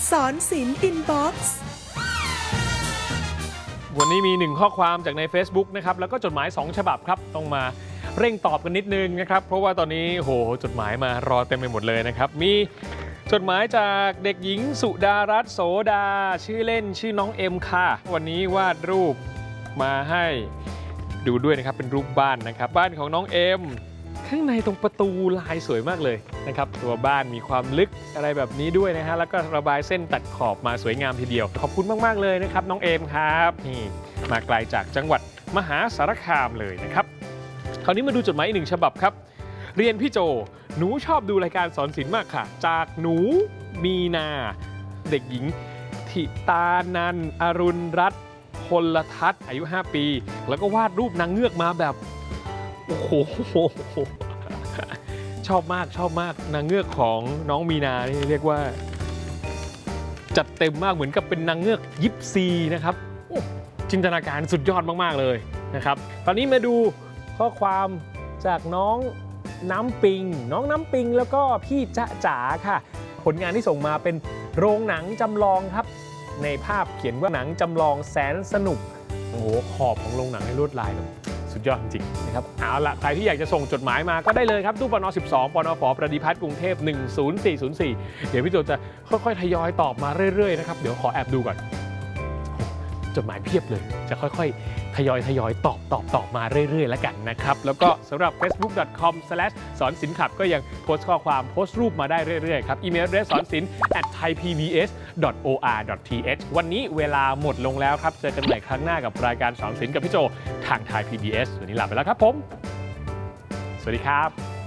สอนศิลป์อินบ็อกซ์วันนี้มี1ข้อความจากใน Facebook นะครับแล้วก็จดหมาย2ฉบับครับต้องมาเร่งตอบกันนิดนึงนะครับเพราะว่าตอนนี้โหจดหมายมารอเต็มไปหมดเลยนะครับมีจดหมายจากเด็กหญิงสุดารัตน์โสดาชื่อเล่นชื่อน้องเอ็มค่ะวันนี้วาดรูปมาให้ดูด้วยนะครับเป็นรูปบ้านนะครับบ้านของน้องเอ็มข้างในตรงประตูลายสวยมากเลยนะครับตัวบ้านมีความลึกอะไรแบบนี้ด้วยนะฮะแล้วก็ระบายเส้นตัดขอบมาสวยงามทีเดียวขอบคุณมากๆเลยนะครับน้องเอ็มครับนี่มาไกลจากจังหวัดมหาสารคามเลยนะครับคราวนี้มาดูจดหมายอีก1ฉบับครับเรียนพี่โจหนูชอบดูรายการสอนศิลป์มากค่ะจากหนูมีนาเด็กหญิงธิตานันอรุณรัตน์พลทัศน์อายุ5ปีแล้วก็วาดรูปนางเงือกมาแบบโอ้โหชอบมากนางเงือกของน้องมีนานี่เรียกว่าจัดเต็มมากเหมือนกับเป็นนางเงือกยิปซีนะครับจินตนาการสุดยอดมากๆเลยนะครับตอนนี้มาดูข้อความจากน้องน้ำปิงแล้วก็พี่จ๊ะจ๋าค่ะผลงานที่ส่งมาเป็นโรงหนังจำลองครับในภาพเขียนว่าหนังจำลองแสนสนุกโอ้โหขอบของโรงหนังให้ลวดลายแบบสุดยอดจริงๆนะครับเอาละใครที่อยากจะส่งจดหมายมาก็ได้เลยครับตู้ปน12ปนฝประดิพัฒน์กรุงเทพ10404เดี๋ยวพี่โจจะค่อยๆทยอยตอบมาเรื่อยๆนะครับเดี๋ยวขอแอบดูก่อนจดหมายเพียบเลยจะค่อยๆทยอยตอบมาเรื่อยๆแล้วกันนะครับแล้วก็สำหรับ facebook.com/ สอนศิลป์ขับก็ยังโพสต์ข้อความโพสต์รูปมาได้เรื่อยๆครับอีเมลเดรสสอนศิลป์ @thaipbs.or.th วันนี้เวลาหมดลงแล้วครับเจอกันใหม่ครั้งหน้ากับรายการสอนศิลป์กับพี่โจทาง Thai PBS วันนี้ลาไปแล้วครับผมสวัสดีครับ